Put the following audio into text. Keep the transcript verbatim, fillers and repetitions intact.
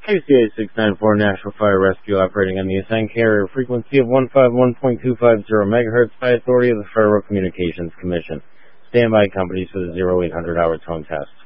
K C A six nine four National Fire Rescue operating on the assigned carrier frequency of one five one point two five zero megahertz by authority of the Federal Communications Commission. Standby companies for the zero eight hundred hour tone test.